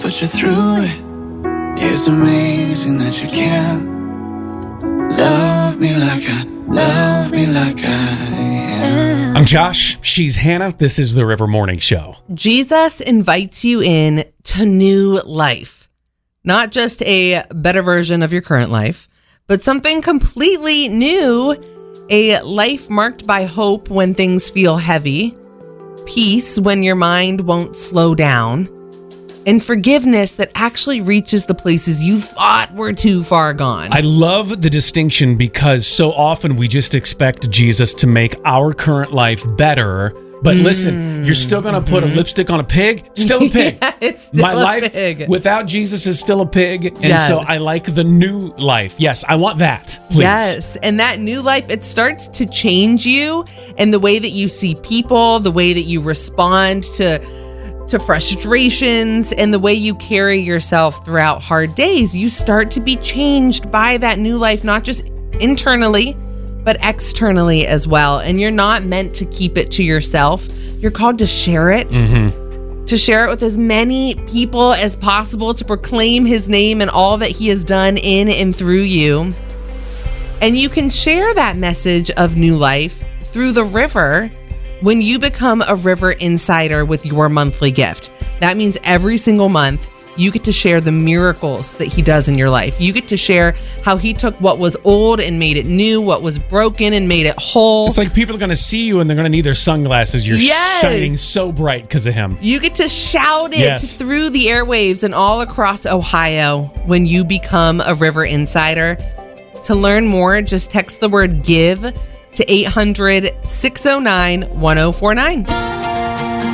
put you through it. It's amazing that you can love me like I am. I'm Josh. She's Hannah. This is the River Morning Show. Jesus invites you in to new life. Not just a better version of your current life, but something completely new. A life marked by hope when things feel heavy, peace when your mind won't slow down, and forgiveness that actually reaches the places you thought were too far gone. I love the distinction because so often we just expect Jesus to make our current life better. But listen, you're still going to put a lipstick on a pig? It's still a pig. Yeah, it's still My a life pig. without Jesus is still a pig. And Yes. so I like the new life. Yes, I want that, please. Yes. And that new life, it starts to change you and the way that you see people, the way that you respond to frustrations, and the way you carry yourself throughout hard days. You start to be changed by that new life, not just internally, but externally as well. And you're not meant to keep it to yourself. You're called to share it, to share it with as many people as possible, to proclaim his name and all that he has done in and through you. And you can share that message of new life through the river when you become a River Insider with your monthly gift. That means every single month, you get to share the miracles that he does in your life. You get to share how he took what was old and made it new, what was broken and made it whole. It's like people are going to see you and they're going to need their sunglasses. You're Yes. shining so bright because of him. You get to shout it Yes. through the airwaves and all across Ohio when you become a River Insider. To learn more, just text the word GIVE to 800-609-1049.